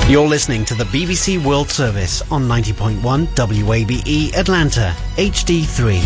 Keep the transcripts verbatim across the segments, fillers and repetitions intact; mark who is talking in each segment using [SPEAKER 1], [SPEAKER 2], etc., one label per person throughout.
[SPEAKER 1] You're listening to the B B C World Service on ninety point one W A B E Atlanta, H D three.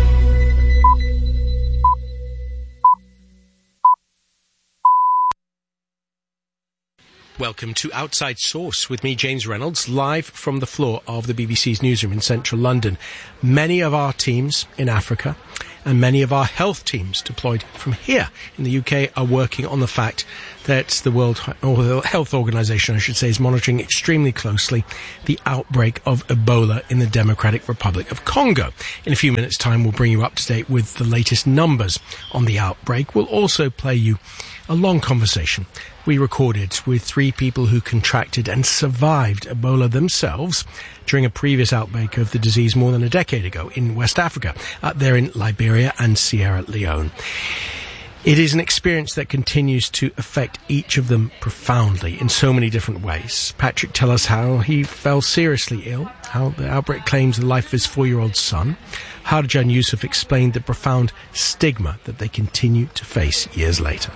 [SPEAKER 2] Welcome to Outside Source with me, James Reynolds, live from the floor of the B B C's newsroom in central London. Many of our teams in Africa and many of our health teams deployed from here in the U K are working on the fact that the World Health Organization, I should say, is monitoring extremely closely the outbreak of Ebola in the Democratic Republic of Congo. In a few minutes' time, we'll bring you up to date with the latest numbers on the outbreak. We'll also play you a long conversation we recorded with three people who contracted and survived Ebola themselves during a previous outbreak of the disease more than a decade ago in West Africa. Uh, they're in Liberia and Sierra Leone. It is an experience that continues to affect each of them profoundly in so many different ways. Patrick, tell us how he fell seriously ill, how the outbreak claims the life of his four-year-old son. Harjan Yusuf explained the profound stigma that they continue to face years later.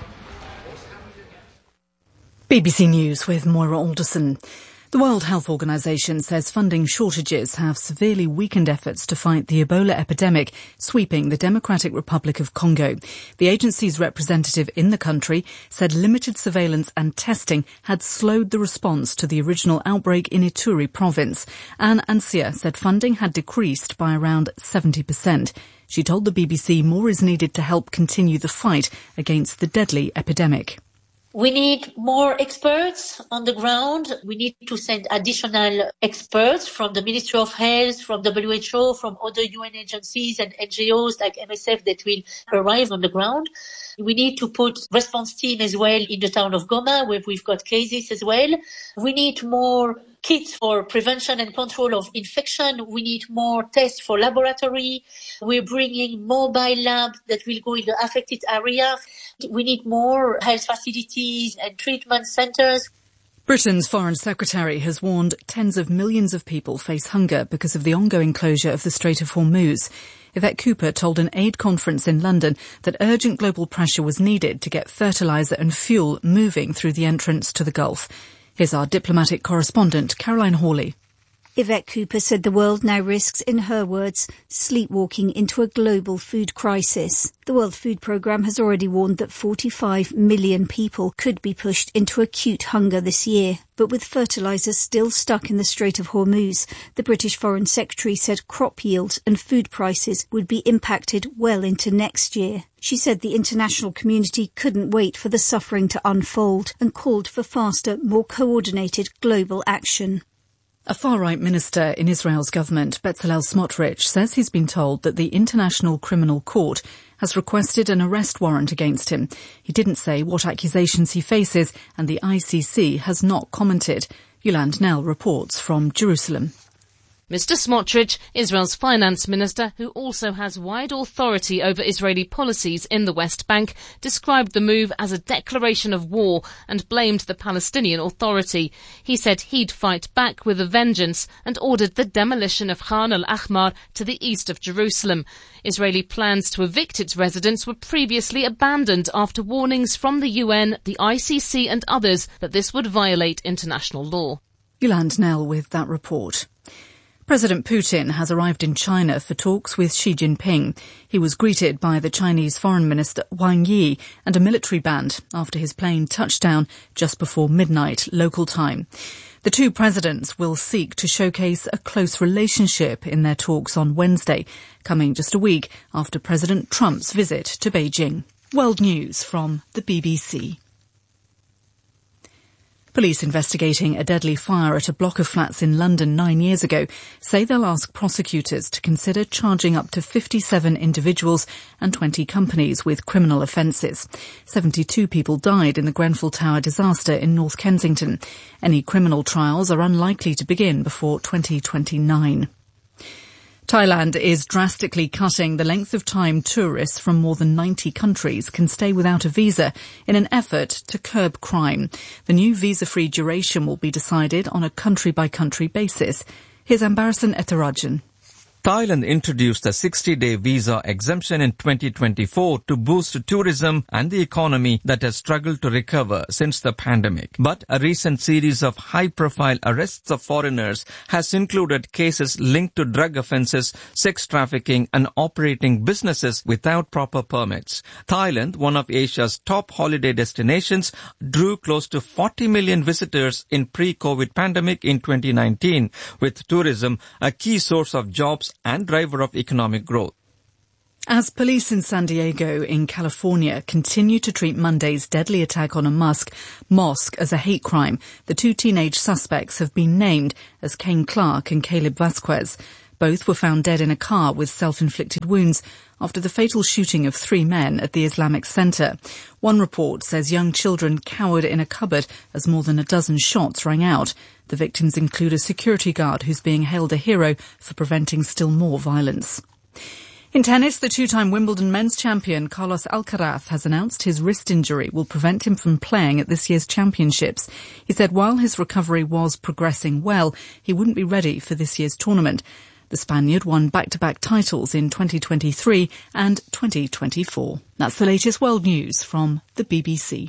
[SPEAKER 3] B B C News with Moira Alderson. The World Health Organization says funding shortages have severely weakened efforts to fight the Ebola epidemic sweeping the Democratic Republic of Congo. The agency's representative in the country said limited surveillance and testing had slowed the response to the original outbreak in Ituri province. Anne Ansia said funding had decreased by around seventy percent. She told the B B C more is needed to help continue the fight against the deadly epidemic.
[SPEAKER 4] We need more experts on the ground. We need to send additional experts from the Ministry of Health, from W H O, from other U N agencies and N G Os like M S F that will arrive on the ground. We need to put response team as well in the town of Goma, where we've got cases as well. We need more kits for prevention and control of infection. We need more tests for laboratory. We're bringing mobile labs that will go in the affected area. We need more health facilities and treatment centres.
[SPEAKER 3] Britain's Foreign Secretary has warned tens of millions of people face hunger because of the ongoing closure of the Strait of Hormuz. Yvette Cooper told an aid conference in London that urgent global pressure was needed to get fertiliser and fuel moving through the entrance to the Gulf. Here's our diplomatic correspondent, Caroline Hawley.
[SPEAKER 5] Yvette Cooper said the world now risks, in her words, sleepwalking into a global food crisis. The World Food Programme has already warned that forty-five million people could be pushed into acute hunger this year. But with fertiliser still stuck in the Strait of Hormuz, the British Foreign Secretary said crop yields and food prices would be impacted well into next year. She said the international community couldn't wait for the suffering to unfold and called for faster, more coordinated global action.
[SPEAKER 3] A far-right minister in Israel's government, Bezalel Smotrich, says he's been told that the International Criminal Court has requested an arrest warrant against him. He didn't say what accusations he faces, and the I C C has not commented. Yolande Nell reports from Jerusalem.
[SPEAKER 6] Mister Smotrich, Israel's finance minister, who also has wide authority over Israeli policies in the West Bank, described the move as a declaration of war and blamed the Palestinian Authority. He said he'd fight back with a vengeance and ordered the demolition of Khan al-Ahmar to the east of Jerusalem. Israeli plans to evict its residents were previously abandoned after warnings from the U N, the I C C and others that this would violate international law.
[SPEAKER 3] Yolande Nell with that report. President Putin has arrived in China for talks with Xi Jinping. He was greeted by the Chinese Foreign Minister Wang Yi and a military band after his plane touched down just before midnight local time. The two presidents will seek to showcase a close relationship in their talks on Wednesday, coming just a week after President Trump's visit to Beijing. World News from the B B C. Police investigating a deadly fire at a block of flats in London nine years ago say they'll ask prosecutors to consider charging up to fifty-seven individuals and twenty companies with criminal offences. seventy-two people died in the Grenfell Tower disaster in North Kensington. Any criminal trials are unlikely to begin before twenty twenty-nine. Thailand is drastically cutting the length of time tourists from more than ninety countries can stay without a visa in an effort to curb crime. The new visa-free duration will be decided on a country-by-country basis. Here's Ambarasan Etharajan.
[SPEAKER 7] Thailand introduced a sixty-day visa exemption in twenty twenty-four to boost tourism and the economy that has struggled to recover since the pandemic. But a recent series of high-profile arrests of foreigners has included cases linked to drug offences, sex trafficking and operating businesses without proper permits. Thailand, one of Asia's top holiday destinations, drew close to forty million visitors in pre-COVID pandemic in twenty nineteen, with tourism a key source of jobs and driver of economic growth.
[SPEAKER 3] As police in San Diego in California continue to treat Monday's deadly attack on a mosque, mosque as a hate crime, the two teenage suspects have been named as Kane Clark and Caleb Vasquez. Both were found dead in a car with self-inflicted wounds after the fatal shooting of three men at the Islamic Center. One report says young children cowered in a cupboard as more than a dozen shots rang out. The victims include a security guard who's being hailed a hero for preventing still more violence. In tennis, the two-time Wimbledon men's champion Carlos Alcaraz has announced his wrist injury will prevent him from playing at this year's championships. He said while his recovery was progressing well, he wouldn't be ready for this year's tournament. The Spaniard won back-to-back titles in twenty twenty-three and twenty twenty-four. That's the latest world news from the B B C.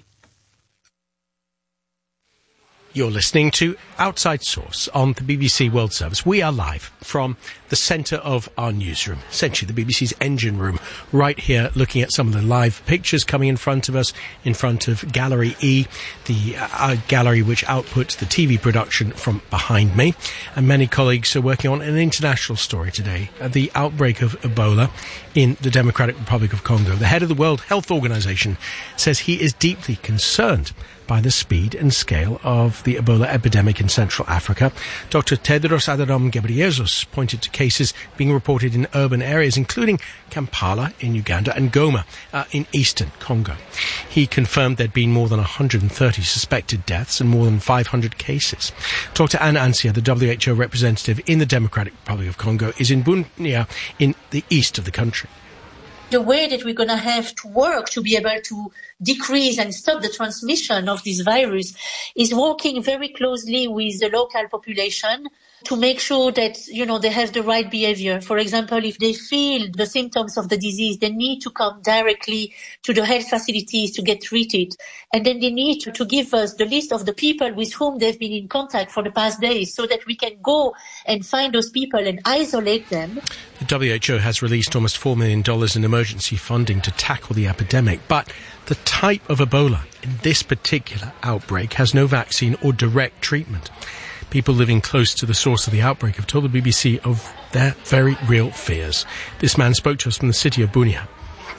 [SPEAKER 2] You're listening to Outside Source on the B B C World Service. We are live from the centre of our newsroom, essentially the B B C's engine room, right here looking at some of the live pictures coming in front of us, in front of Gallery E, the uh, gallery which outputs the T V production from behind me. And many colleagues are working on an international story today, uh, the outbreak of Ebola in the Democratic Republic of Congo. The head of the World Health Organization says he is deeply concerned by the speed and scale of the Ebola epidemic in Central Africa. Doctor Tedros Adhanom Ghebreyesus pointed to cases being reported in urban areas, including Kampala in Uganda and Goma uh, in eastern Congo. He confirmed there'd been more than one hundred thirty suspected deaths and more than five hundred cases. Doctor Anna Ansia, the W H O representative in the Democratic Republic of Congo, is in Bunia in the east of the country.
[SPEAKER 4] The way that we're going to have to work to be able to decrease and stop the transmission of this virus is working very closely with the local population to make sure that, you know, they have the right behavior. For example, if they feel the symptoms of the disease, they need to come directly to the health facilities to get treated. And then they need to, to give us the list of the people with whom they've been in contact for the past days so that we can go and find those people and isolate them.
[SPEAKER 2] The W H O has released almost four million dollars in emergency funding to tackle the epidemic, but the type of Ebola in this particular outbreak has no vaccine or direct treatment. People living close to the source of the outbreak have told the B B C of their very real fears. This man spoke to us from the city of Bunia.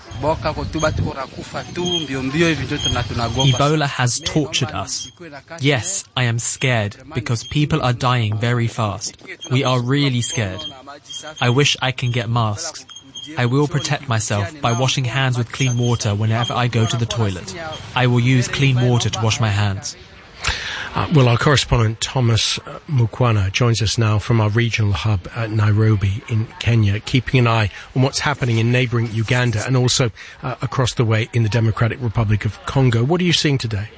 [SPEAKER 8] Ebola has tortured us. Yes, I am scared because people are dying very fast. We are really scared. I wish I can get masks. I will protect myself by washing hands with clean water whenever I go to the toilet. I will use clean water to wash my hands.
[SPEAKER 2] Uh, well, our correspondent Thomas uh, Mukwana joins us now from our regional hub at Nairobi in Kenya, keeping an eye on what's happening in neighbouring Uganda and also uh, across the way in the Democratic Republic of Congo. What are you seeing today?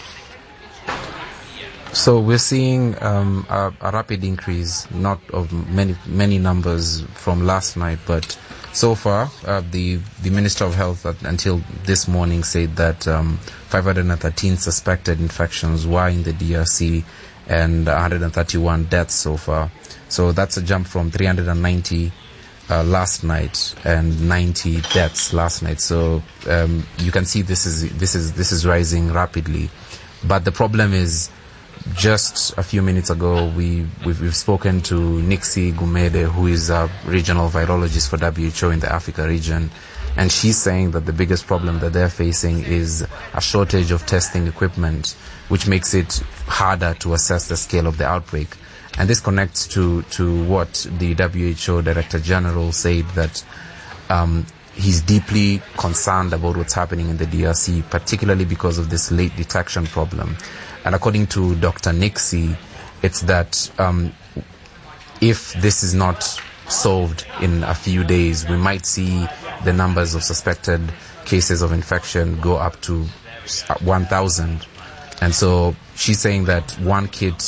[SPEAKER 9] So we're seeing um, a, a rapid increase, not of many many numbers from last night, but so far uh, the the Minister of Health uh, until this morning said that um, five hundred thirteen suspected infections were in the D R C and one hundred thirty-one deaths so far. So that's a jump from three hundred ninety uh, last night and ninety deaths last night. So um, you can see this is this is this is rising rapidly, but the problem is. Just a few minutes ago, we, we've, we've spoken to Nixie Gumede, who is a regional virologist for W H O in the Africa region, and she's saying that the biggest problem that they're facing is a shortage of testing equipment, which makes it harder to assess the scale of the outbreak. And this connects to, to what the W H O Director General said, that um, he's deeply concerned about what's happening in the D R C, particularly because of this late detection problem. And according to Doctor Nixie, it's that um, if this is not solved in a few days, we might see the numbers of suspected cases of infection go up to one thousand. And so she's saying that one kit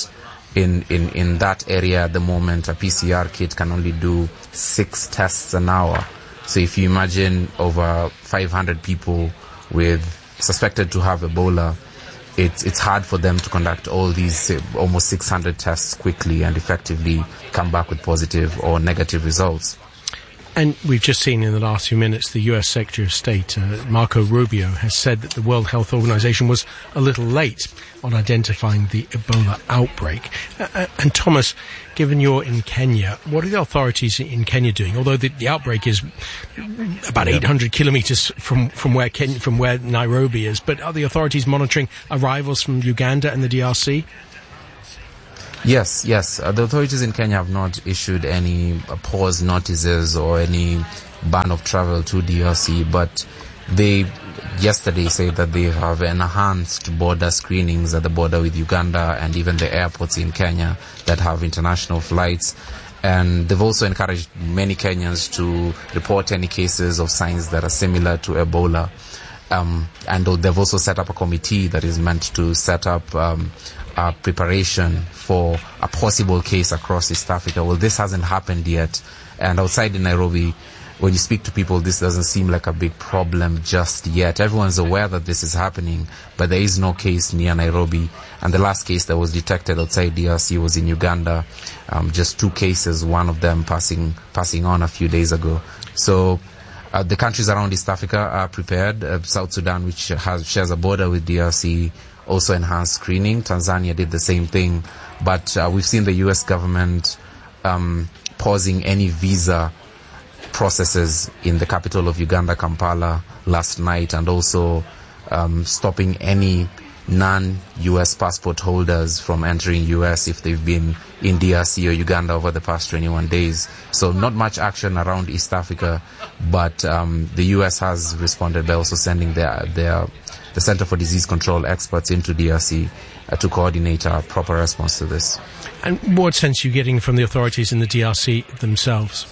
[SPEAKER 9] in, in, in that area at the moment, a P C R kit can only do six tests an hour. So if you imagine over five hundred people with suspected to have Ebola, it's it's hard for them to conduct all these uh, almost six hundred tests quickly and effectively come back with positive or negative results.
[SPEAKER 2] And we've just seen in the last few minutes the U S Secretary of State, uh, Marco Rubio, has said that the World Health Organization was a little late on identifying the Ebola outbreak. Uh, and Thomas, given you're in Kenya, what are the authorities in Kenya doing? Although the, the outbreak is about eight hundred kilometers from, from where Kenya, from where Nairobi is, but are the authorities monitoring arrivals from Uganda and the D R C?
[SPEAKER 9] Yes, yes. Uh, the authorities in Kenya have not issued any uh, pause notices or any ban of travel to D R C, but they yesterday said that they have enhanced border screenings at the border with Uganda and even the airports in Kenya that have international flights. And they've also encouraged many Kenyans to report any cases of signs that are similar to Ebola. Um, and they've also set up a committee that is meant to set up um, Uh, preparation for a possible case across East Africa. Well, this hasn't happened yet. And outside in Nairobi, when you speak to people, this doesn't seem like a big problem just yet. Everyone's aware that this is happening, but there is no case near Nairobi. And the last case that was detected outside D R C was in Uganda. Um, just two cases, one of them passing passing on a few days ago. So uh, the countries around East Africa are prepared. Uh, South Sudan, which has shares a border with D R C, also enhanced screening. Tanzania did the same thing, but uh, we've seen the U S government um, pausing any visa processes in the capital of Uganda, Kampala, last night, and also um, stopping any non-U S passport holders from entering U S if they've been in D R C or Uganda over the past twenty-one days. So not much action around East Africa, but um, the U S has responded by also sending their their the Center for Disease Control experts into D R C uh, to coordinate a proper response to this.
[SPEAKER 2] And what sense are you getting from the authorities in the D R C themselves?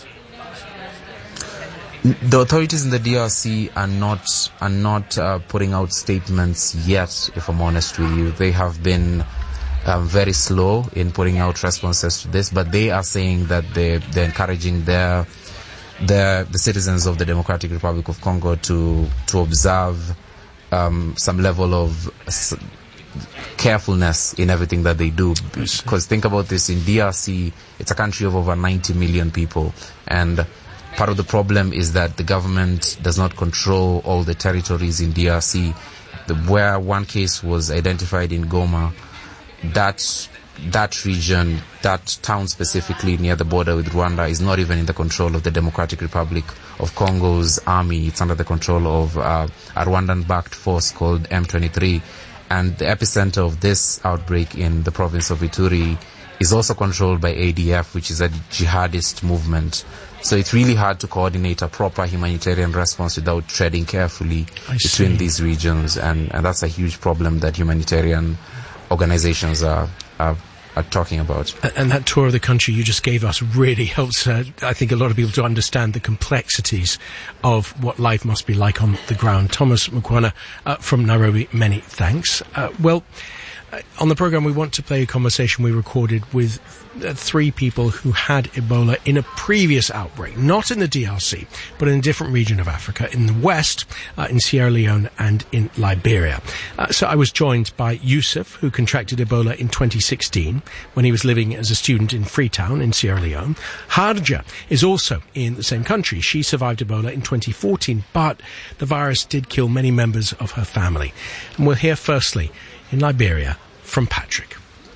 [SPEAKER 9] The authorities in the D R C are not are not uh, putting out statements yet, if I'm honest with you. They have been um, very slow in putting out responses to this, but they are saying that they, they're encouraging their, their, the citizens of the Democratic Republic of Congo to, to observe Um, some level of s- carefulness in everything that they do. Because think about this, in D R C, it's a country of over ninety million people. And part of the problem is that the government does not control all the territories in D R C. The, where one case was identified in Goma, that, that region, that town specifically near the border with Rwanda, is not even in the control of the Democratic Republic of Congo's army. It's under the control of uh, a Rwandan-backed force called M twenty-three. And the epicenter of this outbreak in the province of Ituri is also controlled by A D F, which is a jihadist movement. So it's really hard to coordinate a proper humanitarian response without treading carefully I between see. these regions. And, and that's a huge problem that humanitarian organizations are, are are talking about.
[SPEAKER 2] And that tour of the country you just gave us really helps, uh, I think, a lot of people to understand the complexities of what life must be like on the ground. Thomas Mukwana uh, from Nairobi, many thanks. Uh, well, uh, on the program we want to play a conversation we recorded with uh, three people who had Ebola in a previous outbreak, not in the D R C, but in a different region of Africa, in the west, uh, in Sierra Leone and in Liberia. Uh, so I was joined by Yusuf, who contracted Ebola in twenty sixteen when he was living as a student in Freetown in Sierra Leone. Harja is also in the same country. She survived Ebola in twenty fourteen, but the virus did kill many members of her family. And we'll hear firstly in Liberia from Patrick.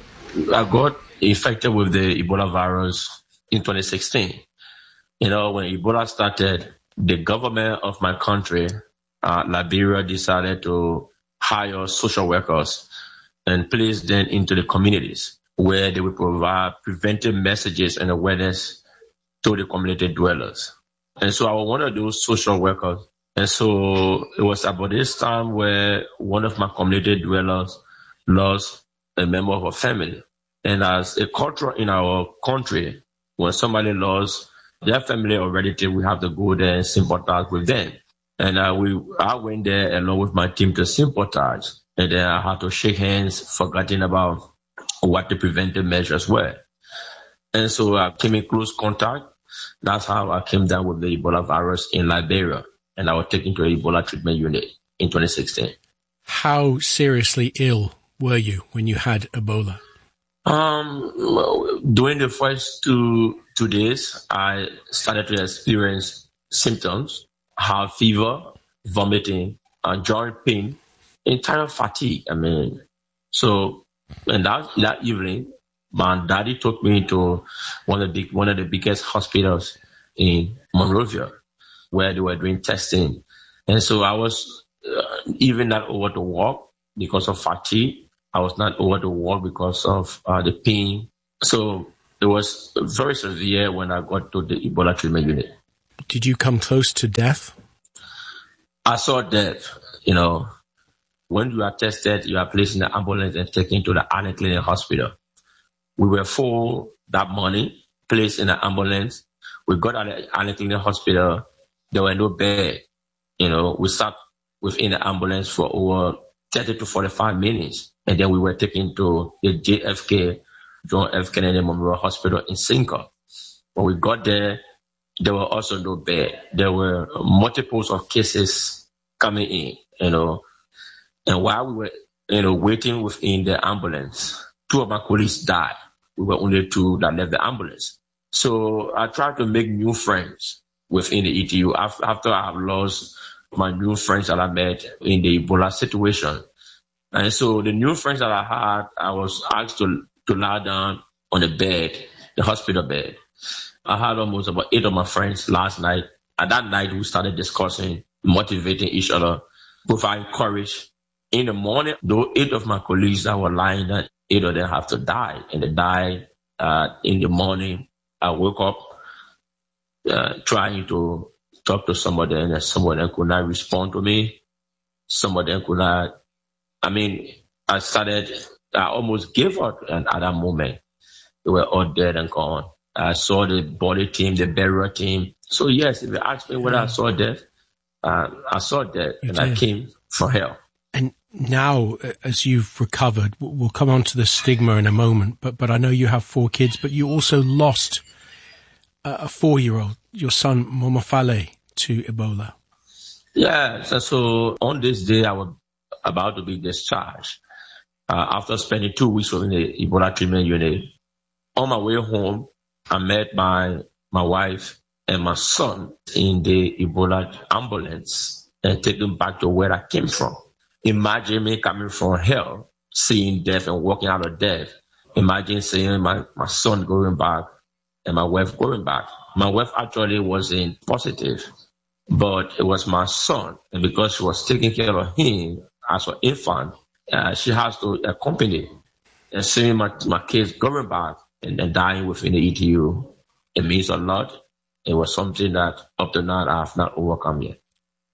[SPEAKER 10] I got infected with the Ebola virus in twenty sixteen. You know, when Ebola started, the government of my country, uh, Liberia, decided to hire social workers and place them into the communities where they would provide preventive messages and awareness to the community dwellers. And so I was one of those social workers. And so it was about this time where one of my community dwellers lost a member of her family. And as a culture in our country, when somebody lost their family or relative, we have to go there and sympathize with them. And uh, we, I went there along with my team to sympathize. And then I had to shake hands, forgetting about what the preventive measures were. And so I came in close contact. That's how I came down with the Ebola virus in Liberia. And I was taken to an Ebola treatment unit in twenty sixteen.
[SPEAKER 2] How seriously ill were you when you had Ebola?
[SPEAKER 10] Um, well, during the first two, two days, I started to experience symptoms, high fever, vomiting, uh, joint pain, entire fatigue. I mean, so, and that, that evening, my daddy took me to one of the big, one of the biggest hospitals in Monrovia, where they were doing testing. And so I was uh, even not over to walk because of fatigue. I was not over to walk because of uh, the pain. So it was very severe when I got to the Ebola treatment unit.
[SPEAKER 2] Did you come close to death?
[SPEAKER 10] I saw death. You know, when you are tested, you are placed in the ambulance and taken to the Arnhem Clinic Hospital. We were full that morning, placed in the ambulance. We got at the Arnhem Clinic Hospital. There were no bed. You know, we sat within the ambulance for over thirty to forty-five minutes. And then we were taken to the J F K, John F. Kennedy Memorial Hospital in Cinco. When we got there, there were also no bed. There were multiples of cases coming in, you know. And while we were, you know, waiting within the ambulance, two of my colleagues died. We were only two that left the ambulance. So I tried to make new friends within the E T U after I have lost my new friends that I met in the Ebola situation. And so the new friends that I had, I was asked to, to lie down on the bed, the hospital bed. I had almost about eight of my friends last night. At that night, we started discussing, motivating each other, providing courage. In the morning, though eight of my colleagues that were lying down, eight of them have to die. And they died uh, in the morning. I woke up uh, trying to talk to somebody, and some of them could not respond to me. Some of them could not. I mean, I started, I almost gave up at that moment. They were all dead and gone. I saw the body team, the burial team. So yes, if you ask me whether I saw death, uh, I saw death, and I came for help.
[SPEAKER 2] And now, as you've recovered, we'll come on to the stigma in a moment, but, but I know you have four kids, but you also lost a, a four-year-old, your son Momofale, to Ebola.
[SPEAKER 10] Yeah, so, so on this day, I was about to be discharged uh, after spending two weeks in the Ebola treatment unit. On my way home, I met my my wife and my son in the Ebola ambulance and taken back to where I came from. Imagine me coming from hell, seeing death and walking out of death. Imagine seeing my, my son going back and my wife going back. My wife actually wasn't positive, but it was my son. And because she was taking care of him as an infant, uh, she has to accompany. And seeing my, my kids going back and, and dying within the E T U, it means a lot. It was something that up to now I have not overcome yet.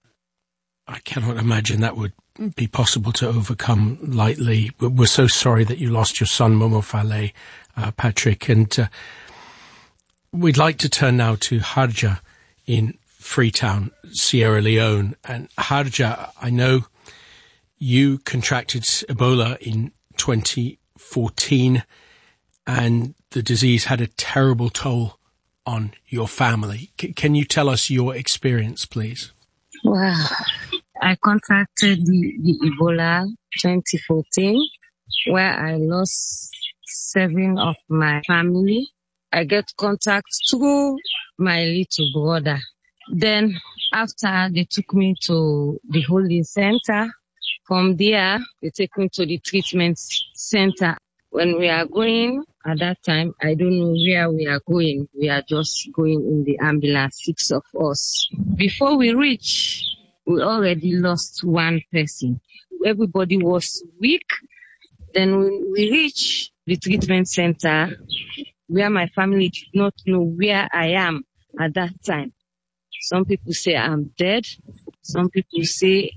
[SPEAKER 2] I cannot imagine that would be possible to overcome lightly. We're so sorry that you lost your son, Momofale, uh, Patrick. And uh, we'd like to turn now to Harja in Freetown, Sierra Leone. And Harja, I know you contracted Ebola in twenty fourteen, and the disease had a terrible toll on your family. C- can you tell us your experience, please?
[SPEAKER 11] Wow. I contracted the, the Ebola twenty fourteen, where I lost seven of my family. I get contact through my little brother. Then after they took me to the holding center, from there they take me to the treatment center. When we are going, at that time, I don't know where we are going. We are just going in the ambulance, six of us. Before we reach, we already lost one person. Everybody was weak. Then when we reach the treatment center, where my family did not know where I am at that time. Some people say I'm dead. Some people say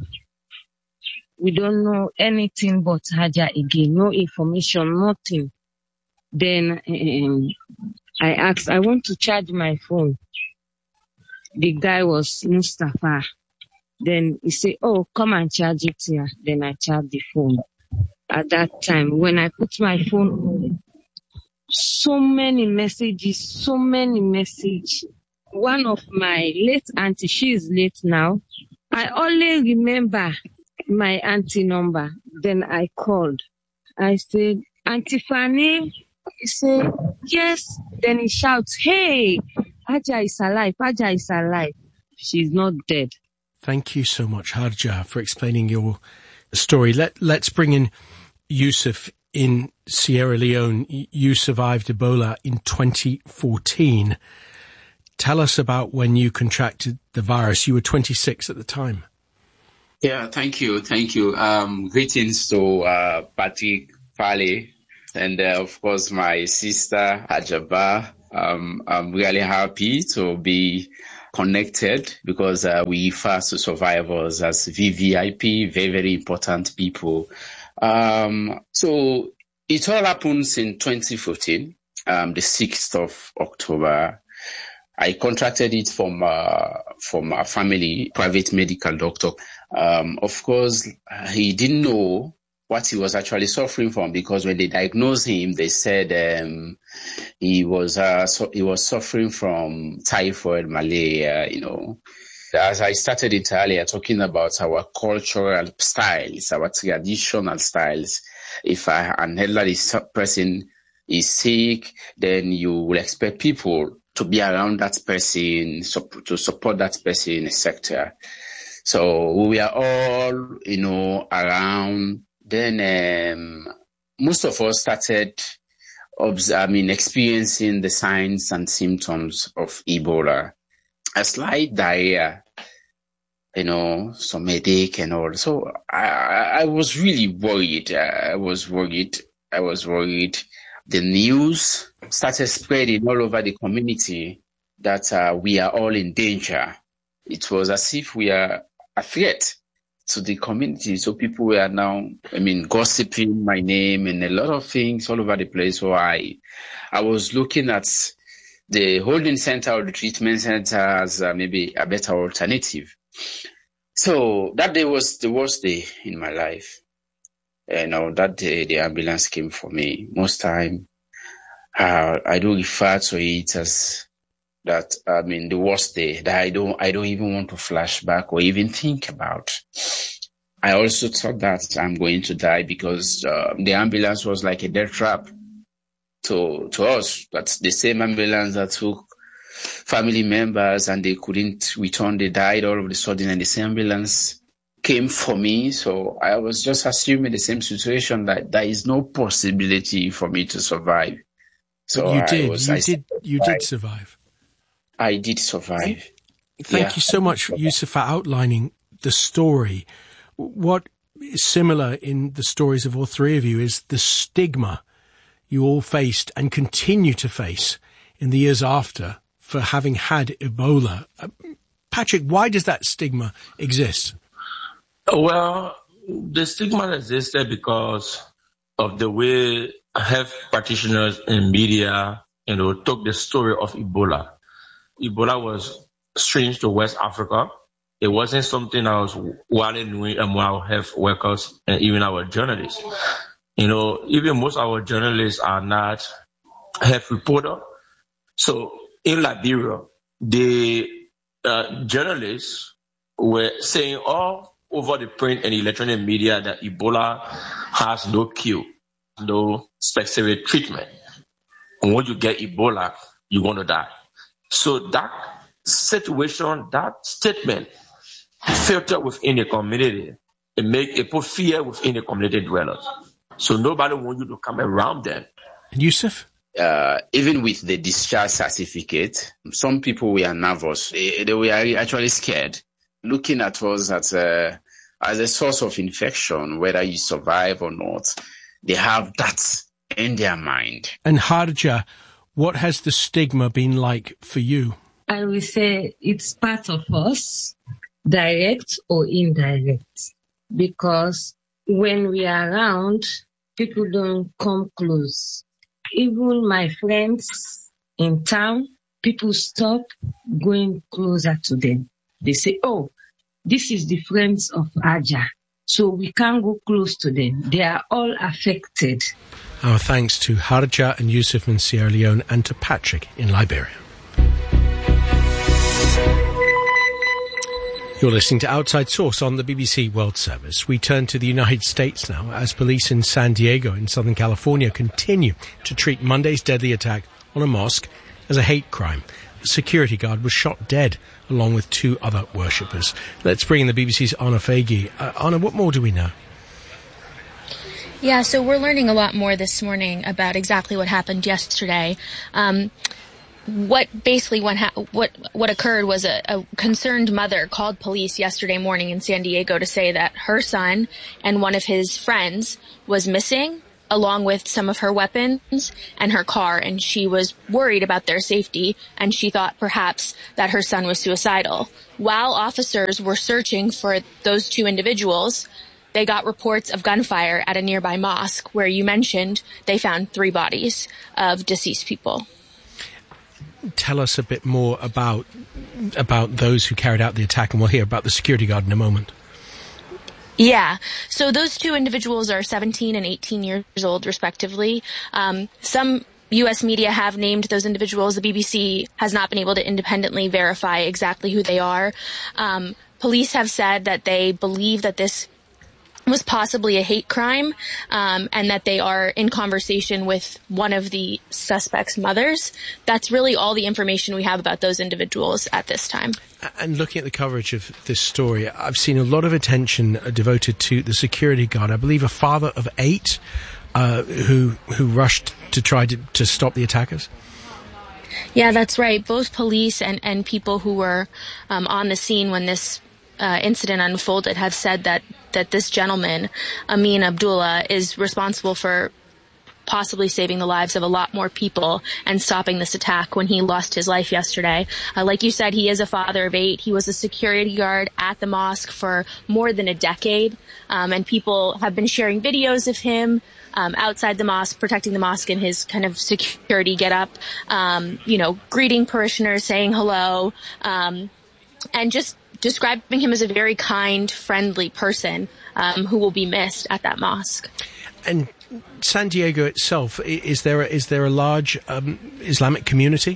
[SPEAKER 11] we don't know anything but Harja again. No information, nothing. Then um, I asked, I want to charge my phone. The guy was Mustafa. Then he said, oh, come and charge it here. Then I charged the phone. At that time, when I put my phone so many messages, so many messages. One of my late auntie, she is late now. I only remember my auntie number. Then I called. I said, Auntie Fanny. He said, yes. Then he shouts, hey, Haja is alive. Haja is alive. She's not dead.
[SPEAKER 2] Thank you so much, Harja, for explaining your story. Let, let's bring in Yusuf in Sierra Leone. You survived Ebola in twenty fourteen. Tell us about when you contracted the virus. You were twenty-six at the time.
[SPEAKER 12] Yeah, thank you. Thank you. Um, greetings to uh, Patrick Fale and, uh, of course, my sister, Hajaba. Um, I'm really happy to be connected because uh, we fast survivors as V V I P, very, very important people. Um, so it all happens in twenty fourteen, um, the sixth of October. I contracted it from uh, from a family private medical doctor. Um, of course, he didn't know what he was actually suffering from because when they diagnosed him, they said um, he was uh, so he was suffering from typhoid, malaria. You know, as I started it earlier, talking about our cultural styles, our traditional styles. If I, an elderly person is sick, then you will expect people to be around that person, to support that person in a sector. So we are all, you know, around. Then um, most of us started, I mean, experiencing the signs and symptoms of Ebola. A slight diarrhea, you know, some headache and all. So I, I was really worried. I was worried. I was worried. The news started spreading all over the community that uh, we are all in danger. It was as if we are a threat to the community. So people were now, I mean, gossiping my name and a lot of things all over the place. So I, I was looking at the holding center or the treatment center as uh, maybe a better alternative. So that day was the worst day in my life. You know, that day the ambulance came for me. Most time, uh, I do refer to it as that, I mean, the worst day that I don't, I don't even want to flash back or even think about. I also thought that I'm going to die because uh, the ambulance was like a death trap to, to us. That's the same ambulance that took family members and they couldn't return. They died all of a sudden and the same ambulance came for me. So I was just assuming the same situation that there is no possibility for me to survive. So
[SPEAKER 2] but you did,
[SPEAKER 12] I was,
[SPEAKER 2] you
[SPEAKER 12] I
[SPEAKER 2] did, you did survive.
[SPEAKER 12] I did survive.
[SPEAKER 2] Thank
[SPEAKER 12] yeah.
[SPEAKER 2] you so much, Yusuf, for outlining the story. What is similar in the stories of all three of you is the stigma you all faced and continue to face in the years after for having had Ebola. Uh, Patrick, why does that stigma exist?
[SPEAKER 10] Well, the stigma existed because of the way health practitioners and media, you know, took the story of Ebola. Ebola was strange to West Africa. It wasn't something I was widely known among our health workers and even our journalists. You know, even most of our journalists are not health reporters. So in Liberia, the uh, journalists were saying all over the print and electronic media that Ebola has no cure, no specific treatment. And when you get Ebola, you're going to die. So that situation, that statement, filter within the community, it make it put fear within the community dwellers. So nobody wants you to come around them.
[SPEAKER 2] And Yusuf?
[SPEAKER 12] Uh, even with the discharge certificate, some people were nervous. They, they were actually scared, looking at us as a, as a source of infection, whether you survive or not. They have that in their mind.
[SPEAKER 2] And Harja, what has the stigma been like for you?
[SPEAKER 11] I will say it's part of us, direct or indirect, because when we are around, people don't come close. Even my friends in town, people stop going closer to them. They say, oh, this is the friends of Aja. So we can't go close to them. They are all affected.
[SPEAKER 2] Our thanks to Harja and Yusuf in Sierra Leone and to Patrick in Liberia. You're listening to Outside Source on the B B C World Service. We turn to the United States now as police in San Diego in Southern California continue to treat Monday's deadly attack on a mosque as a hate crime. A security guard was shot dead along with two other worshippers. Let's bring in the B B C's Anna Fagey. Uh, Anna, what more do we know?
[SPEAKER 13] Yeah, so we're learning a lot more this morning about exactly what happened yesterday. Um, What basically what, ha- what what occurred was a, a concerned mother called police yesterday morning in San Diego to say that her son and one of his friends was missing, along with some of her weapons and her car, and she was worried about their safety, and she thought perhaps that her son was suicidal. While officers were searching for those two individuals, they got reports of gunfire at a nearby mosque where you mentioned they found three bodies of deceased people.
[SPEAKER 2] Tell us a bit more about about those who carried out the attack, and we'll hear about the security guard in a moment.
[SPEAKER 13] Yeah. So those two individuals are seventeen and eighteen years old, respectively. Um, some U S media have named those individuals. The B B C has not been able to independently verify exactly who they are. Um, police have said that they believe that this was possibly a hate crime, um, and that they are in conversation with one of the suspect's mothers. That's really all the information we have about those individuals at this time.
[SPEAKER 2] And looking at the coverage of this story, I've seen a lot of attention devoted to the security guard. I believe a father of eight uh, who who rushed to try to, to stop the attackers.
[SPEAKER 13] Yeah, that's right. Both police and, and people who were um, on the scene when this uh, incident unfolded have said that that this gentleman, Amin Abdullah, is responsible for possibly saving the lives of a lot more people and stopping this attack when he lost his life yesterday. Uh, like you said, he is a father of eight. He was a security guard at the mosque for more than a decade, um, and people have been sharing videos of him um, outside the mosque, protecting the mosque in his kind of security getup, um, you know, greeting parishioners, saying hello, um, and just describing him as a very kind, friendly person um, who will be missed at that mosque.
[SPEAKER 2] And San Diego itself, is there a, is there a large um, Islamic community?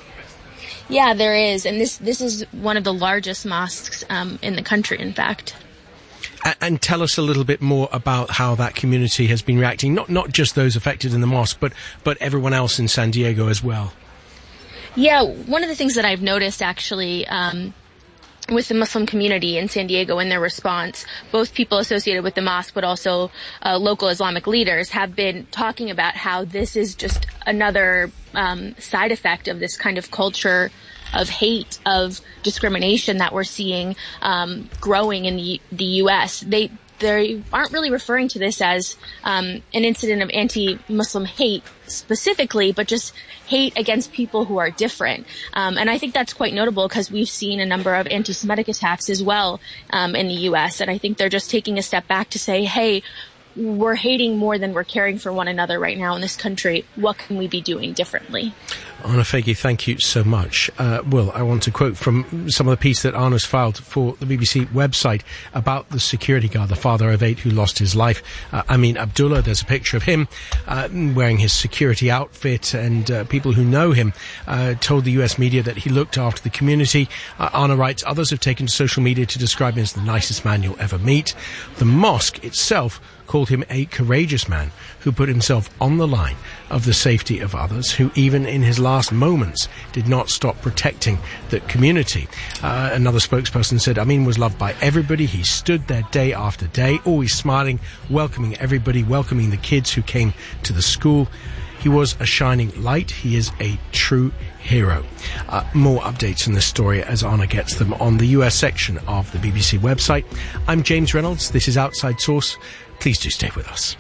[SPEAKER 13] Yeah, there is, and this this is one of the largest mosques um, in the country, in fact.
[SPEAKER 2] And, and tell us a little bit more about how that community has been reacting, not not just those affected in the mosque, but but everyone else in San Diego as well.
[SPEAKER 13] Yeah, one of the things that I've noticed actually um, with the Muslim community in San Diego and their response, both people associated with the mosque but also uh, local Islamic leaders have been talking about how this is just another um, side effect of this kind of culture of hate, of discrimination that we're seeing um, growing in the, the U S. They they aren't really referring to this as um, an incident of anti-Muslim hate specifically, but just hate against people who are different. Um, and I think that's quite notable because we've seen a number of anti-Semitic attacks as well um, in the U S. And I think they're just taking a step back to say, hey, we're hating more than we're caring for one another right now in this country. What can we be doing differently?
[SPEAKER 2] Anna Fagey, thank you so much. Uh, Will, I want to quote from some of the piece that Anna's filed for the B B C website about the security guard, the father of eight who lost his life. Uh, Amin Abdullah, there's a picture of him uh, wearing his security outfit, and uh, people who know him uh, told the U S media that he looked after the community. Uh, Anna writes, others have taken to social media to describe him as the nicest man you'll ever meet. The mosque itself called him a courageous man who put himself on the line of the safety of others, who even in his last moments did not stop protecting the community. Uh, another spokesperson said Amin was loved by everybody. He stood there day after day, always smiling, welcoming everybody, welcoming the kids who came to the school. He was a shining light. He is a true hero. Uh, more updates on this story as Anna gets them on the U S section of the B B C website. I'm James Reynolds. This is Outside Source. Please do stay with us.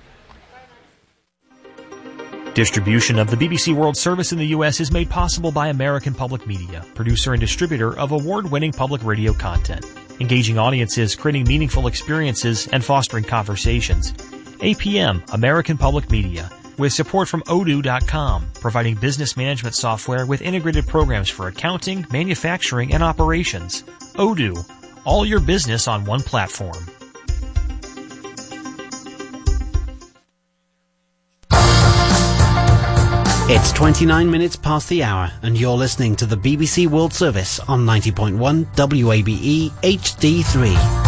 [SPEAKER 14] Distribution of the B B C World Service in the U S is made possible by American Public Media, producer and distributor of award-winning public radio content, engaging audiences, creating meaningful experiences, and fostering conversations. A P M, American Public Media, with support from Odoo dot com, providing business management software with integrated programs for accounting, manufacturing, and operations. Odoo, all your business on one platform.
[SPEAKER 1] It's twenty-nine minutes past the hour, and you're listening to the B B C World Service on ninety point one W A B E H D three.